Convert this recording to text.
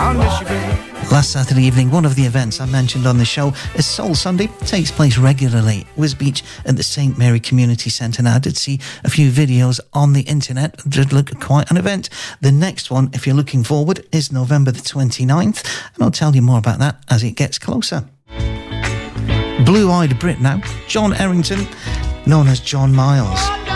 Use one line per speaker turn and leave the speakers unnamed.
Last Saturday evening, one of the events I mentioned on the show is Soul Sunday. It takes place regularly at Wisbech at the St Mary Community Centre. Now, I did see a few videos on the internet. It did look quite an event. The next one, if you're looking forward, is November the 29th, and I'll tell you more about that as it gets closer. Blue-Eyed Brit now, John Errington, known as John Miles.